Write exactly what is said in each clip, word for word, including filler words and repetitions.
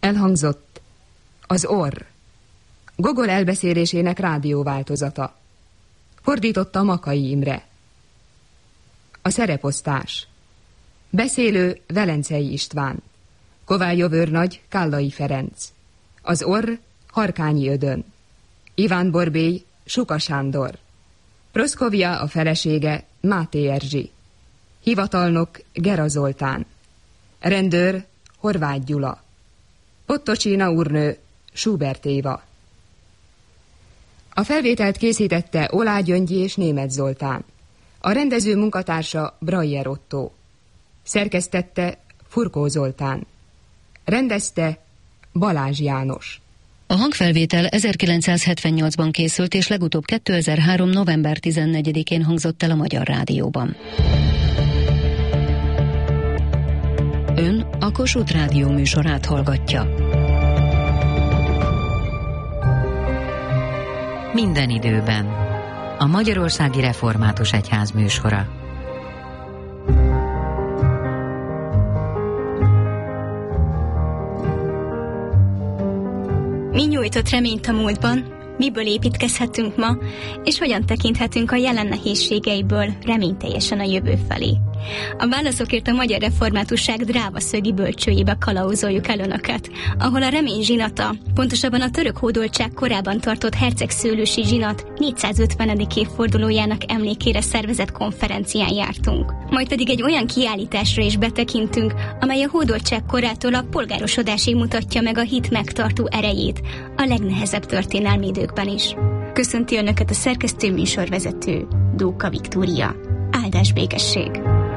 Elhangzott az orr, Gogol elbeszélésének rádióváltozata. Fordította Makai Imre. A szereposztás. Beszélő Velencei István. Kovályov őrnagy Kállai Ferenc. Az orr Harkányi Ödön. Iván Borbély Suka Sándor. Proszkovia a felesége Máté Erzsi. Hivatalnok Gera Zoltán. Rendőr Horváth Gyula. Pottocsina úrnő Schubert Éva. A felvételt készítette Olá Gyöngyi és Németh Zoltán. A rendező munkatársa Breyer Otto. Szerkesztette Furkó Zoltán. Rendezte Balázs János. A hangfelvétel ezerkilencszázhetvennyolcban készült, és legutóbb kétezer-három. november tizennegyedikén hangzott el a Magyar Rádióban. Ön a Kossuth Rádió műsorát hallgatja. Minden időben. A Magyarországi Református Egyház műsora. Mi nyújtott reményt a múltban, miből építkezhetünk ma, és hogyan tekinthetünk a jelen nehézségeiből reményteljesen a jövő felé. A válaszokért a Magyar Reformátusság dráva-szögi bölcsőjébe kalauzoljuk el önöket, ahol a remény zsinata, pontosabban a török hódoltság korában tartott hercegszőlősi zsinat négyszázötvenedik évfordulójának emlékére szervezett konferencián jártunk. Majd pedig egy olyan kiállításra is betekintünk, amely a hódoltság korától a polgárosodásig mutatja meg a hit megtartó erejét, a legnehezebb történelmi időkben is. Köszönti önöket a szerkesztő műsorvezető, Dóka Viktória. Áldás békesség!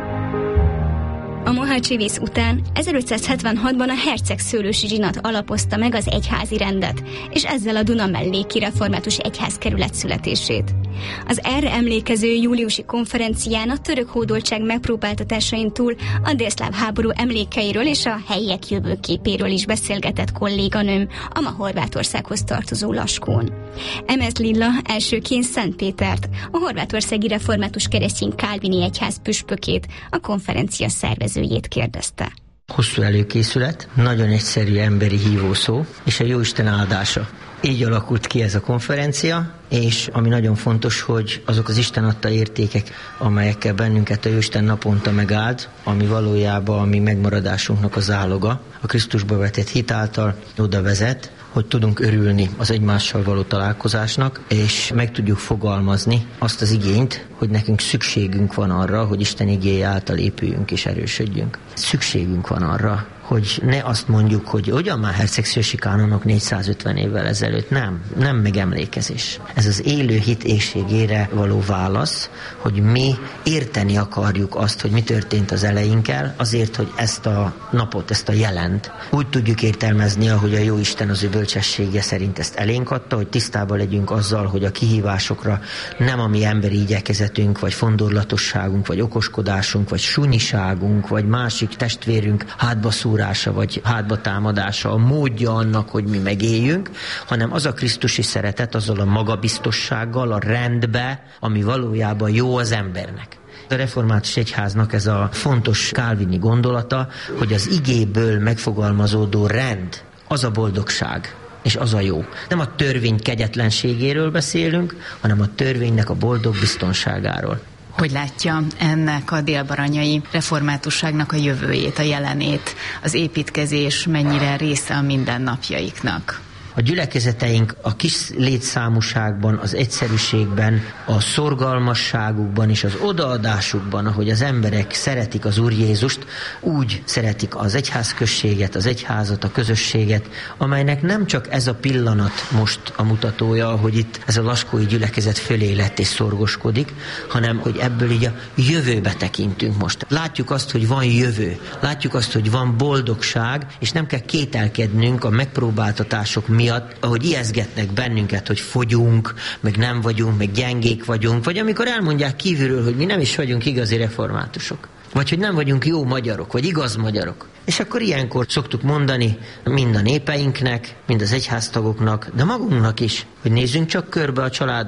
A mohácsi vész után ezerötszázhetvenhatban a hercegszőlősi zsinat alapozta meg az egyházi rendet, és ezzel a Duna melléki református egyházkerület születését. Az erre emlékező júliusi konferencián a török hódoltság megpróbáltatásain túl a délszláv háború emlékeiről és a helyiek jövőképéről is beszélgetett kolléganőm, a ma Horvátországhoz tartozó Laskón. Emet Lilla elsőként Szentpétert, a horvátországi református keresztény kálvini egyház püspökét, a konferencia szervezőjét kérdezte. Hosszú előkészület, nagyon egyszerű emberi hívószó, és a Jóisten áldása. Így alakult ki ez a konferencia, és ami nagyon fontos, hogy azok az Isten adta értékek, amelyekkel bennünket a Jóisten naponta megáld, ami valójában a mi megmaradásunknak a záloga, a Krisztusba vetett hit által oda vezet, hogy tudunk örülni az egymással való találkozásnak, és meg tudjuk fogalmazni azt az igényt, hogy nekünk szükségünk van arra, hogy Isten igéje által épüljünk és erősödjünk. Szükségünk van arra, hogy ne azt mondjuk, hogy ugyan már hercegszőlősi kánonok négyszázötven évvel ezelőtt. Nem, nem megemlékezés. Ez az élő hit éhségére való válasz, hogy mi érteni akarjuk azt, hogy mi történt az eleinkkel, azért, hogy ezt a napot, ezt a jelent úgy tudjuk értelmezni, ahogy a Jóisten az ő bölcsessége szerint ezt elénk adta, hogy tisztában legyünk azzal, hogy a kihívásokra nem a mi emberi igyekezetünk, vagy fondorlatosságunk, vagy okoskodásunk, vagy sunyiságunk, vagy másik testvérünk hátba szúrása, vagy hátba támadása a módja annak, hogy mi megéljünk, hanem az a krisztusi szeretet, azzal a magabiztossággal, a rendbe, ami valójában jó az embernek. A református egyháznak ez a fontos kálvini gondolata, hogy az igéből megfogalmazódó rend, az a boldogság, és az a jó. Nem a törvény kegyetlenségéről beszélünk, hanem a törvénynek a boldog biztonságáról. Hogy látja ennek a délbaranyai reformátusságnak a jövőjét, a jelenét, az építkezés mennyire része a mindennapjaiknak? A gyülekezeteink a kis létszámúságban, az egyszerűségben, a szorgalmasságukban és az odaadásukban, ahogy az emberek szeretik az Úr Jézust, úgy szeretik az egyházközséget, az egyházat, a közösséget, amelynek nem csak ez a pillanat most a mutatója, hogy itt ez a laskói gyülekezet fölé lett és szorgoskodik, hanem hogy ebből így a jövőbe tekintünk most. Látjuk azt, hogy van jövő, látjuk azt, hogy van boldogság, és nem kell kételkednünk a megpróbáltatások miatt, ahogy ijeszgetnek bennünket, hogy fogyunk, meg nem vagyunk, meg gyengék vagyunk, vagy amikor elmondják kívülről, hogy mi nem is vagyunk igazi reformátusok, vagy hogy nem vagyunk jó magyarok, vagy igaz magyarok. És akkor ilyenkor szoktuk mondani mind a népeinknek, mind az egyháztagoknak, de magunknak is, hogy nézzünk csak körbe a családba.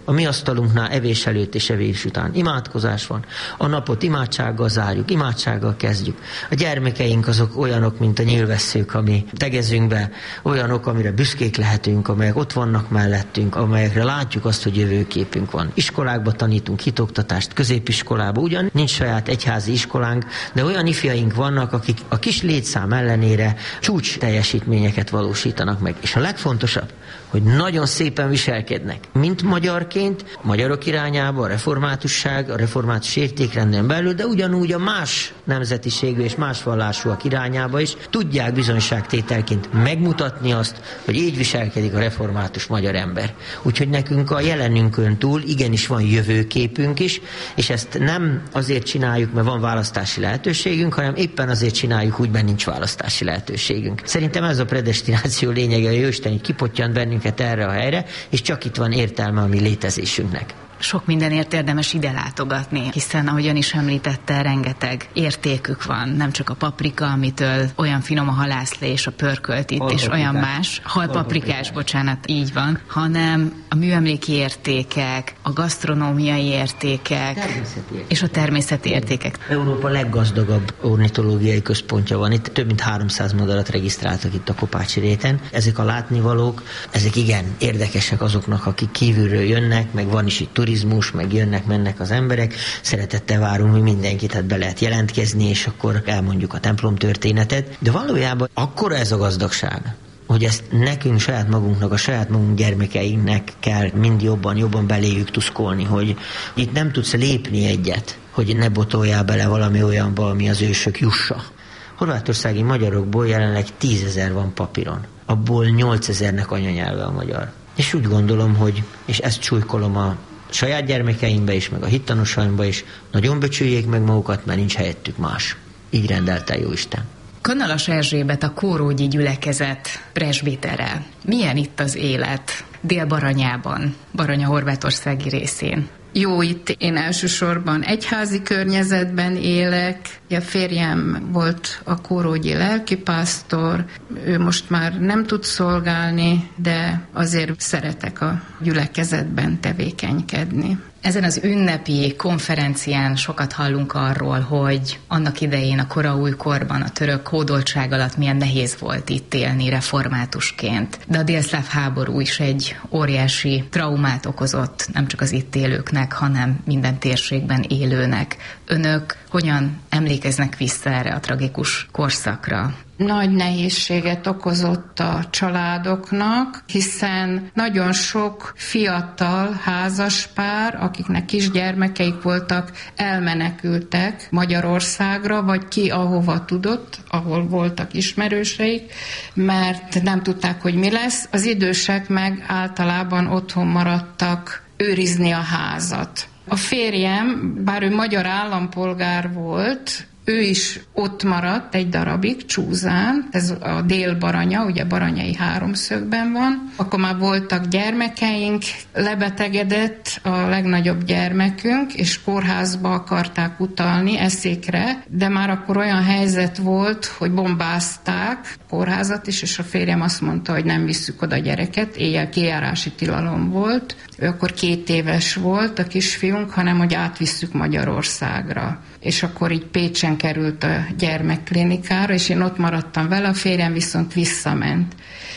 A mi asztalunknál evés előtt és evés után imádkozás van. A napot imádsággal zárjuk, imádsággal kezdjük. A gyermekeink azok olyanok, mint a nyílvesszők, ami tegezünkbe, olyanok, amire büszkék lehetünk, amelyek ott vannak mellettünk, amelyekre látjuk azt, hogy jövőképünk van. Iskolákba tanítunk hitoktatást, középiskolába, ugyan nincs saját egyházi iskolánk, de olyan ifjaink vannak, akik a kis létszám ellenére csúcs teljesítményeket valósítanak meg. És a legfontosabb, hogy nagyon szépen viselkednek. Mint magyarként, magyarok irányába, a reformátusság, a református értékrenden belül, de ugyanúgy a más nemzetiségű és más vallásúak irányába is tudják bizonyságtételként megmutatni azt, hogy így viselkedik a református magyar ember. Úgyhogy nekünk a jelenünkön túl igenis van jövőképünk is, és ezt nem azért csináljuk, mert van választási lehetőségünk, hanem éppen azért csináljuk úgy, mert nincs választási lehetőségünk. Szerintem ez a predestináció lényege, hogy Jóisten így kipottyant bennünket erre a helyre, és csak itt van értelme a mi létezésünknek. Sok mindenért érdemes ide látogatni, hiszen ahogyan is említette, rengeteg értékük van. Nem csak a paprika, amitől olyan finom a halászlé és a pörkölt itt, és olyan más, halpaprikás, bocsánat, így van, hanem a műemléki értékek, a gasztronómiai értékek, és a természeti értékek. Európa leggazdagabb ornitológiai központja van. Itt több mint háromszáz madarat regisztráltak itt a Kopácsi réten. Ezek a látnivalók, ezek igen érdekesek azoknak, akik kívülről jönnek, meg van is itt turizmus, meg jönnek, mennek az emberek. Szeretettel várunk mi mindenkit, tehát be lehet jelentkezni, és akkor elmondjuk a templom történetet. De valójában akkora ez a gazdagság, hogy ezt nekünk, saját magunknak, a saját magunk gyermekeinknek kell mind jobban, jobban beléjük tuszkolni, hogy itt nem tudsz lépni egyet, hogy ne botoljál bele valami olyanba, ami az ősök jussa. Horvátországi magyarokból jelenleg tízezer van papíron. Abból nyolcezernek anyanyelve a magyar. És úgy gondolom, hogy, és ezt súlykolom a saját gyermekeimbe is, meg a hittanosaimba is, nagyon becsüljék meg magukat, mert nincs helyettük más. Így rendelte Jóisten. Kanalas Erzsébet, a kórógyi gyülekezet presbitere. Milyen itt az élet Dél-Baranyában, Baranya horvátországi részén? Jó, itt én elsősorban egyházi környezetben élek. A férjem volt a kórógyi lelkipásztor, ő most már nem tud szolgálni, de azért szeretek a gyülekezetben tevékenykedni. Ezen az ünnepi konferencián sokat hallunk arról, hogy annak idején a koraújkorban a török hódoltság alatt milyen nehéz volt itt élni reformátusként. De a délszláv háború is egy óriási traumát okozott nem csak az itt élőknek, hanem minden térségben élőnek. Önök hogyan emlékeznek vissza erre a tragikus korszakra? Nagy nehézséget okozott a családoknak, hiszen nagyon sok fiatal házaspár, akiknek kisgyermekeik voltak, elmenekültek Magyarországra, vagy ki ahova tudott, ahol voltak ismerőseik, mert nem tudták, hogy mi lesz. Az idősek meg általában otthon maradtak őrizni a házat. A férjem, bár ő magyar állampolgár volt, ő is ott maradt egy darabig Csúzán, ez a Dél-Baranya, ugye Baranyai háromszögben van. Akkor már voltak gyermekeink, lebetegedett a legnagyobb gyermekünk, és kórházba akarták utalni, Eszékre, de már akkor olyan helyzet volt, hogy bombázták a kórházat is, és a férjem azt mondta, hogy nem visszük oda a gyereket, éjjel kijárási tilalom volt. Ő akkor két éves volt a kisfiunk, hanem hogy átvisszük Magyarországra. És akkor így Pécsen került a gyermekklinikára, és én ott maradtam vele, a férjem viszont visszament.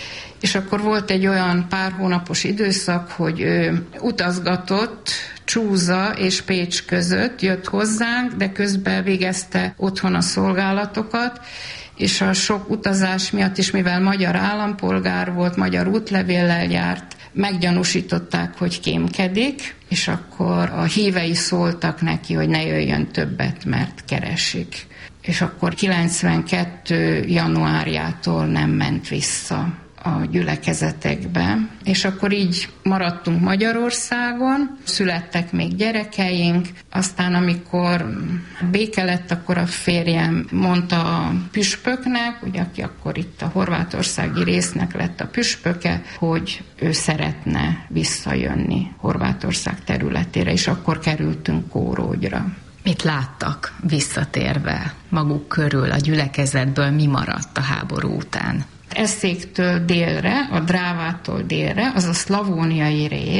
És akkor volt egy olyan pár hónapos időszak, hogy ő utazgatott Csúza és Pécs között, jött hozzánk, de közben végezte otthon a szolgálatokat, és a sok utazás miatt is, mivel magyar állampolgár volt, magyar útlevéllel járt, meggyanúsították, hogy kémkedik, és akkor a hívei szóltak neki, hogy ne jöjjön többet, mert keresik. És akkor kilencvenkettő januárjától nem ment vissza a gyülekezetekbe, és akkor így maradtunk Magyarországon, születtek még gyerekeink, aztán amikor béke lett, akkor a férjem mondta a püspöknek, ugye, aki akkor itt a horvátországi résznek lett a püspöke, hogy ő szeretne visszajönni Horvátország területére, és akkor kerültünk Kórógyra. Mit láttak visszatérve maguk körül, a gyülekezetből, mi maradt a háború után? Eszéktől délre, a Drávától délre, az a szlavóniai rész,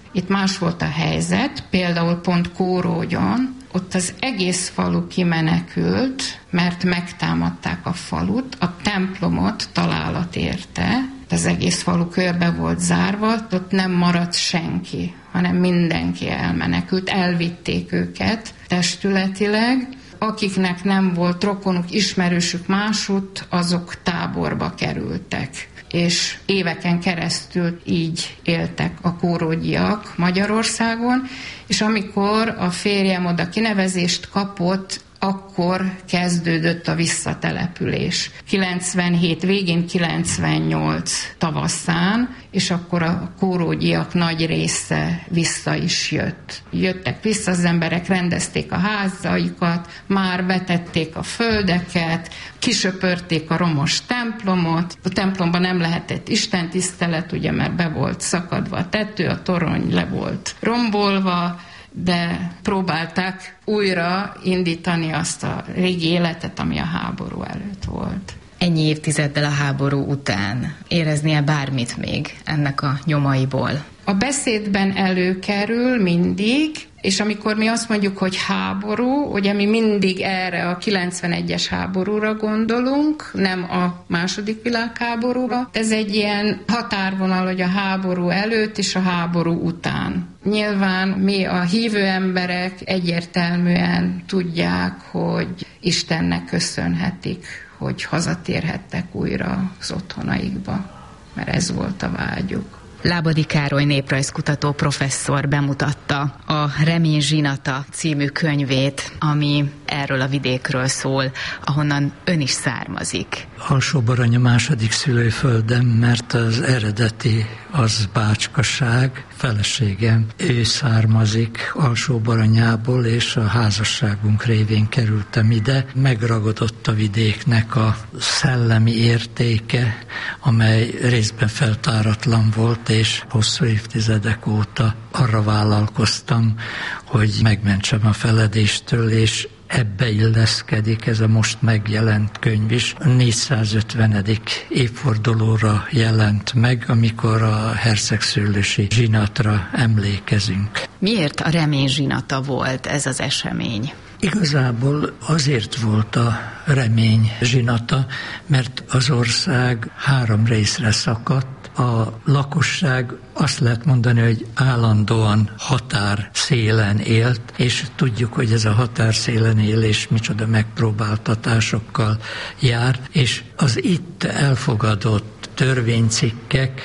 Itt más volt a helyzet, például pont Kórógyon, ott az egész falu kimenekült, mert megtámadták a falut, a templomot találat érte, az egész falu körbe volt zárva, ott nem maradt senki, hanem mindenki elmenekült, elvitték őket testületileg. Akiknek nem volt rokonuk, ismerősük másút, azok táborba kerültek. És éveken keresztül így éltek a kórógyiak Magyarországon, és amikor a férjem oda kinevezést kapott, akkor kezdődött a visszatelepülés. kilencvenhét végén, kilencvennyolc tavaszán, és akkor a kórógyiak nagy része vissza is jött. Jöttek vissza az emberek, rendezték a házaikat, már betették a földeket, kisöpörték a romos templomot. A templomban nem lehetett istentisztelet, ugye, mert be volt szakadva a tető, a torony le volt rombolva, de próbálták újra indítani azt a régi életet, ami a háború előtt volt. Ennyi évtizeddel a háború után éreznie bármit még ennek a nyomaiból? A beszédben előkerül mindig, és amikor mi azt mondjuk, hogy háború, ugye mi mindig erre a kilencvenegyes háborúra gondolunk, nem a második világháborúra. Ez egy ilyen határvonal, hogy a háború előtt és a háború után. Nyilván mi a hívő emberek egyértelműen tudják, hogy Istennek köszönhetik, hogy hazatérhettek újra az otthonaikba, mert ez volt a vágyuk. Lábady Károly néprajzkutató professzor bemutatta a Remény zsinata című könyvét, ami erről a vidékről szól, ahonnan ön is származik. Alsóbarany a második szülőföldem, mert az eredeti az Bácskaság, feleségem, ő származik Alsóbaranyából, és a házasságunk révén kerültem ide. Megragadott a vidéknek a szellemi értéke, amely részben feltáratlan volt, és hosszú évtizedek óta arra vállalkoztam, hogy megmentsem a feledéstől, és ebbe illeszkedik ez a most megjelent könyv is. A négyszázötvenedik évfordulóra jelent meg, amikor a hercegszőlősi zsinatra emlékezünk. Miért a Remény zsinata volt ez az esemény? Igazából azért volt a Remény zsinata, mert az ország három részre szakadt. A lakosság azt lehet mondani, hogy állandóan határszélen élt, és tudjuk, hogy ez a határszélen élés micsoda megpróbáltatásokkal jár, és az itt elfogadott törvénycikkek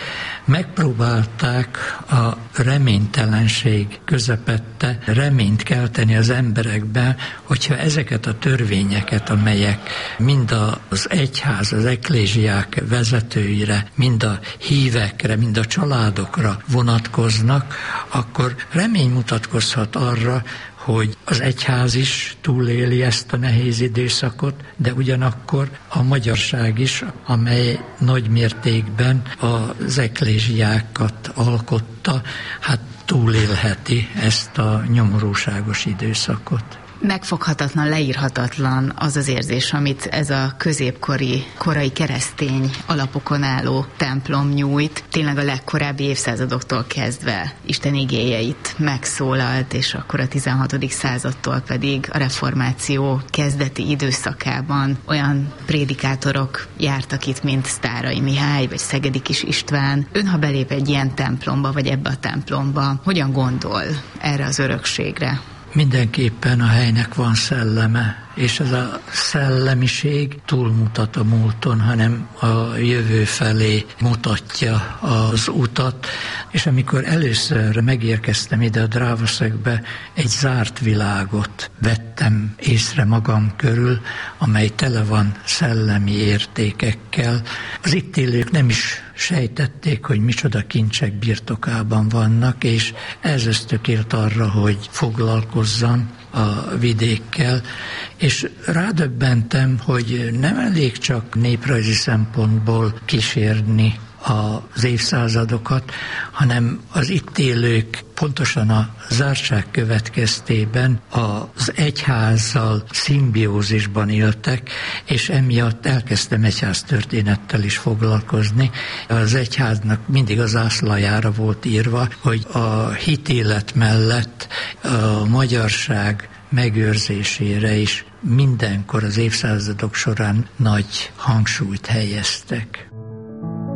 megpróbálták a reménytelenség közepette reményt kelteni az emberekben, hogyha ezeket a törvényeket, amelyek mind az egyház, az eklézsiák vezetőire, mind a hívekre, mind a családokra vonatkoznak, akkor remény mutatkozhat arra, hogy az egyház is túléli ezt a nehéz időszakot, de ugyanakkor a magyarság is, amely nagy mértékben az eklézsiákat alkotta, hát túlélheti ezt a nyomorúságos időszakot. Megfoghatatlan, leírhatatlan az az érzés, amit ez a középkori, korai keresztény alapokon álló templom nyújt. Tényleg a legkorábbi évszázadoktól kezdve Isten igéjeit megszólalt, és akkor a tizenhatodik századtól pedig a reformáció kezdeti időszakában olyan prédikátorok jártak itt, mint Sztáray Mihály, vagy Szegedi Kis István. Ön, ha belép egy ilyen templomba, vagy ebbe a templomba, hogyan gondol erre az örökségre? Mindenképpen a helynek van szelleme, és ez a szellemiség túlmutat a múlton, hanem a jövő felé mutatja az utat. És amikor először megérkeztem ide a Drávaszegbe, egy zárt világot vettem észre magam körül, amely tele van szellemi értékekkel. Az itt élők nem is sejtették, hogy micsoda kincsek birtokában vannak, és ez ösztökélt arra, hogy foglalkozzam a vidékkel, és rádöbbentem, hogy nem elég csak néprajzi szempontból kísérni az évszázadokat, hanem az itt élők pontosan a zártság következtében az egyházzal szimbiózisban éltek, és emiatt elkezdtem egyháztörténettel is foglalkozni. Az egyháznak mindig az zászlajára volt írva, hogy a hitélet mellett a magyarság megőrzésére is mindenkor az évszázadok során nagy hangsúlyt helyeztek.